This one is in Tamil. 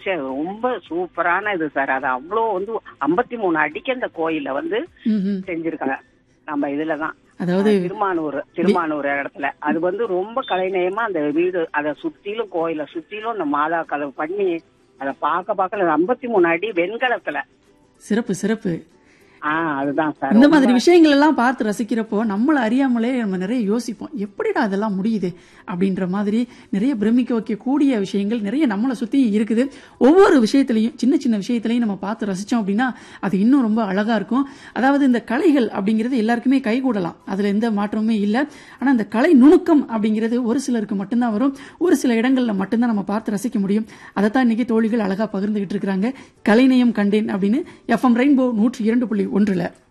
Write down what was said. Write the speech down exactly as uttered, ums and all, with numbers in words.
ச்சே, ரொம்ப சூப்பரான இது சார். அது அவ்வளோ வந்து ஐம்பத்தி மூணு அடிக்கு அந்த கோயில வந்து ம்ஹும். செஞ்சிருக்காங்க. நம்ம இதுலதான் அதாவது அஹ், திருமானூர் திருமானூர் இடத்துல அது வந்து ரொம்ப கலைநயமா அந்த வீடு அதை சுத்திலும் கோயிலை சுத்திலும் அந்த மாதா கலவு பண்ணி அதை பார்க்க பார்க்க ஐம்பத்தி மூணு அடி வெண்கலத்துல. சிறப்பு சிறப்பு. ஆஹ் அதுதான் சார். இந்த ரொம்ப மாதிரி விஷயங்கள் எல்லாம் பார்த்து ரசிக்கிறப்போ நம்மள அறியாமலே நம்ம நிறைய யோசிப்போம், எப்படிடா அதெல்லாம் முடியுது அப்படின்ற மாதிரி நிறைய பிரமிக்க வைக்கக்கூடிய விஷயங்கள் நிறைய நம்மளை சுத்தி இருக்குது. ஒவ்வொரு விஷயத்திலையும் சின்ன சின்ன விஷயத்திலையும் நம்ம பார்த்து ரசிச்சோம் அப்படின்னா அது இன்னும் ரொம்ப அழகா இருக்கும். அதாவது இந்த கலைகள் அப்படிங்கிறது எல்லாருக்குமே கைகூடலாம், அதுல எந்த மாற்றமுமே இல்லை. ஆனா இந்த கலை நுணுக்கம் அப்படிங்கிறது ஒரு சிலருக்கு மட்டும்தான் வரும், ஒரு சில இடங்கள்ல மட்டும்தான் நம்ம பார்த்து ரசிக்க முடியும். அதைத்தான் இன்னைக்கு தோழிகள் அழகா பகிர்ந்துகிட்டு இருக்கிறாங்க. கலைநயம் கண்டேன் அப்படின்னு எஃப்எம் ரெயின்போ நூற்றி இரண்டு புள்ளி ஒன்றுல.